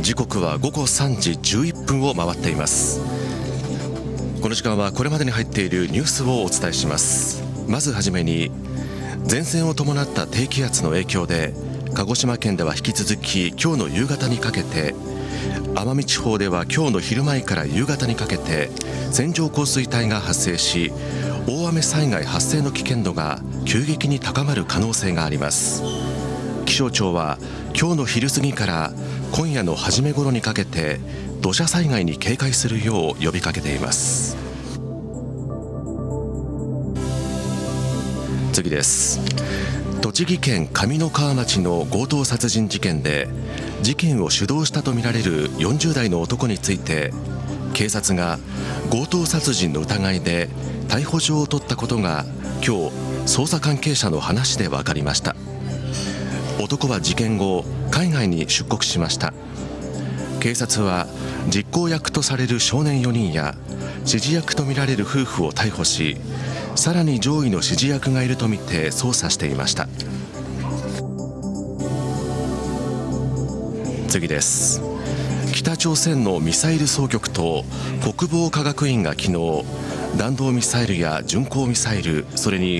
時刻は午後3時11分を回っています。この時間はこれまでに入っているニュースをお伝えします。まずはじめに、前線を伴った低気圧の影響で鹿児島県では引き続き今日の夕方にかけて、奄美地方では今日の昼前から夕方にかけて線状降水帯が発生し、大雨災害発生の危険度が急激に高まる可能性があります。気象庁は今日の昼過ぎから今夜の初め頃にかけて土砂災害に警戒するよう呼びかけています。次です。栃木県上三川町の強盗殺人事件で、事件を主導したとみられる40代の男について、警察が強盗殺人の疑いで逮捕状を取ったことが今日、捜査関係者の話で分かりました。男は事件後、海外に出国しました。警察は実行役とされる少年4人や指示役とみられる夫婦を逮捕し、さらに上位の指示役がいるとみて捜査していました。次です。北朝鮮のミサイル総局と国防科学院が昨日、弾道ミサイルや巡航ミサイル、それに